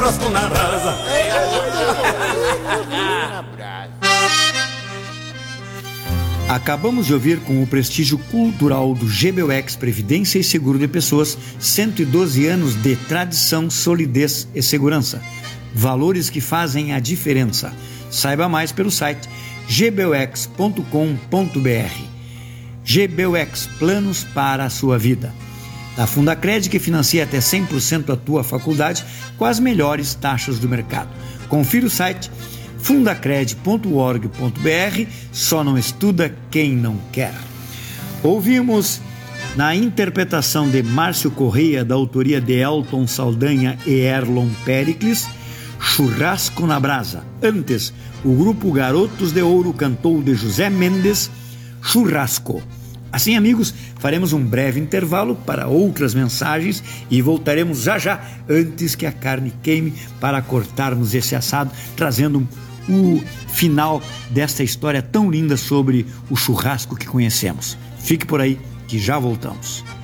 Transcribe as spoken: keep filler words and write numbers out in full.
churrasco na brasa. Acabamos de ouvir com o prestígio cultural do G B U X Previdência e Seguro de Pessoas, cento e doze anos de tradição, solidez e segurança. Valores que fazem a diferença. Saiba mais pelo site g b u x ponto com ponto b r. G B U X, planos para a sua vida. Da Fundacred, que financia até cem por cento a tua faculdade com as melhores taxas do mercado. Confira o site fundacred ponto org ponto b r. Só não estuda quem não quer. Ouvimos, na interpretação de Márcio Correia, da autoria de Elton Saldanha e Erlon Pericles, Churrasco na Brasa. Antes, o grupo Garotos de Ouro cantou de José Mendes, Churrasco. Assim, amigos, faremos um breve intervalo para outras mensagens e voltaremos já já, antes que a carne queime, para cortarmos esse assado, trazendo o final desta história tão linda sobre o churrasco que conhecemos. Fique por aí que já voltamos.